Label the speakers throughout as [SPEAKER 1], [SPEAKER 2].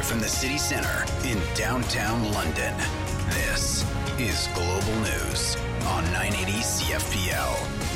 [SPEAKER 1] from the city center in downtown London, this is Global News on 980 CFPL.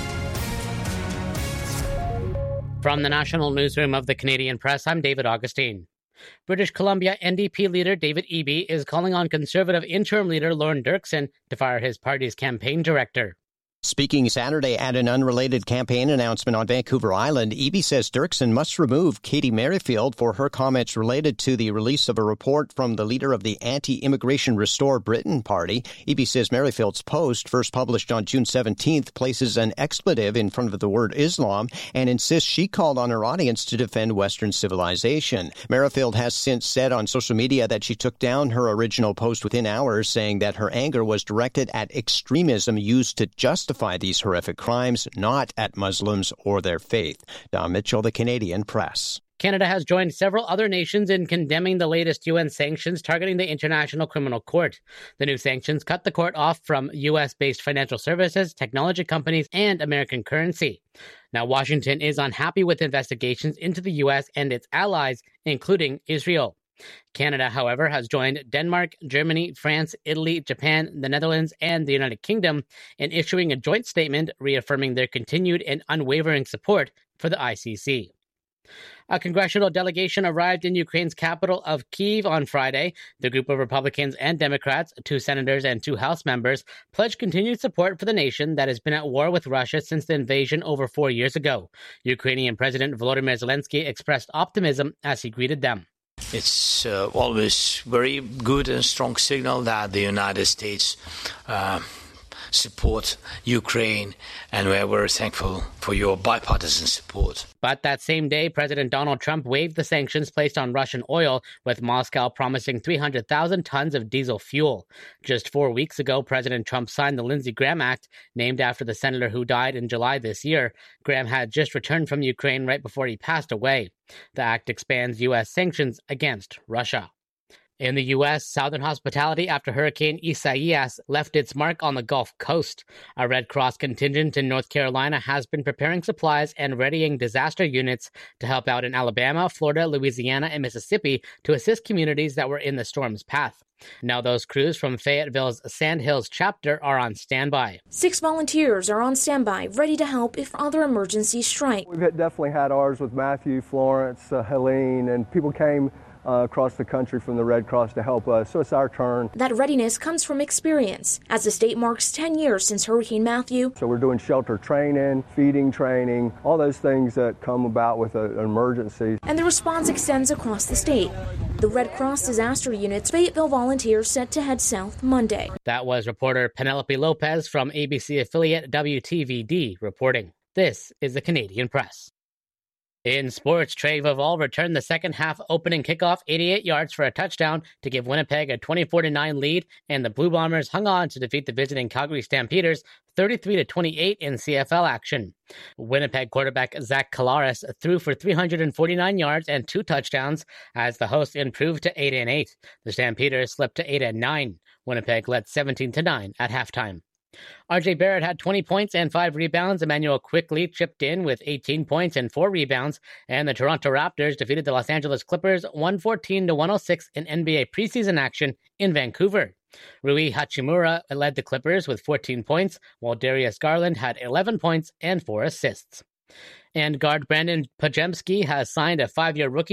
[SPEAKER 2] From the National Newsroom of the Canadian Press, I'm David Augustine. British Columbia NDP leader David Eby is calling on Conservative interim leader Lorne Dirksen to fire his party's campaign director.
[SPEAKER 3] Speaking Saturday at an unrelated campaign announcement on Vancouver Island, Eby says Dirksen must remove Katie Merrifield for her comments related to the release of a report from the leader of the anti-immigration Restore Britain party. Eby says Merrifield's post, first published on June 17th, places an expletive in front of the word Islam and insists she called on her audience to defend Western civilization. Merrifield has since said on social media that she took down her original post within hours, saying that her anger was directed at extremism used to justify these horrific crimes, not at Muslims or their faith. Don Mitchell, the Canadian Press.
[SPEAKER 2] Canada has joined several other nations in condemning the latest UN sanctions targeting the International Criminal Court. The new sanctions cut the court off from U.S.-based financial services, technology companies, and American currency. Now, Washington is unhappy with investigations into the U.S. and its allies, including Israel. Canada, however, has joined Denmark, Germany, France, Italy, Japan, the Netherlands, and the United Kingdom in issuing a joint statement reaffirming their continued and unwavering support for the ICC. A congressional delegation arrived in Ukraine's capital of Kyiv on Friday. The group of Republicans and Democrats, 2 senators and 2 House members, pledged continued support for the nation that has been at war with Russia since the invasion over 4 years ago. Ukrainian President Volodymyr Zelensky expressed optimism as he greeted them.
[SPEAKER 4] It's always very good and strong signal that the United States support Ukraine, and we're very thankful for your bipartisan support.
[SPEAKER 2] But that same day, President Donald Trump waived the sanctions placed on Russian oil, with Moscow promising 300,000 tons of diesel fuel. Just 4 weeks ago, President Trump signed the Lindsey Graham Act, named after the senator who died in July this year. Graham had just returned from Ukraine right before he passed away. The act expands U.S. sanctions against Russia. In the U.S., Southern hospitality after Hurricane Isaias left its mark on the Gulf Coast. A Red Cross contingent in North Carolina has been preparing supplies and readying disaster units to help out in Alabama, Florida, Louisiana, and Mississippi to assist communities that were in the storm's path. Now those crews from Fayetteville's Sandhills chapter are on standby.
[SPEAKER 5] 6 volunteers are on standby, ready to help if other emergencies strike.
[SPEAKER 6] We've definitely had ours with Matthew, Florence, Helene, and people came across the country from the Red Cross to help us, so it's our turn.
[SPEAKER 5] That readiness comes from experience, as the state marks 10 years since Hurricane Matthew.
[SPEAKER 6] So we're doing shelter training, feeding training, all those things that come about with an emergency.
[SPEAKER 5] And the response extends across the state. The Red Cross disaster unit's Fayetteville volunteers set to head south Monday.
[SPEAKER 2] That was reporter Penelope Lopez from ABC affiliate WTVD reporting. This is the Canadian Press. In sports, Trey Vavall returned the second half opening kickoff 88 yards for a touchdown to give Winnipeg a 24-9 lead, and the Blue Bombers hung on to defeat the visiting Calgary Stampeders 33-28 in CFL action. Winnipeg quarterback Zach Collaros threw for 349 yards and 2 touchdowns as the hosts improved to 8-8. The Stampeders slipped to 8-9. Winnipeg led 17-9 at halftime. RJ Barrett had 20 points and 5 rebounds. Emmanuel quickly chipped in with 18 points and 4 rebounds. And the Toronto Raptors defeated the Los Angeles Clippers 114-106 in NBA preseason action in Vancouver. Rui Hachimura led the Clippers with 14 points, while Darius Garland had 11 points and 4 assists. And guard Brandon Pajemski has signed a 5-year rookie